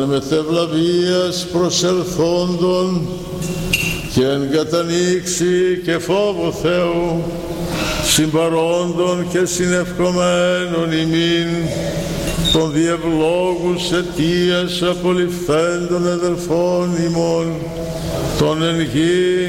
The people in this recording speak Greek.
μεθευλαβίας προσελθόντων και εν κατανοίξει και φόβο Θεού συμπαρόντων και συνευκομένων ημίν των διευλόγους αιτίας απολυφθέντων αδελφών ημών των εν γη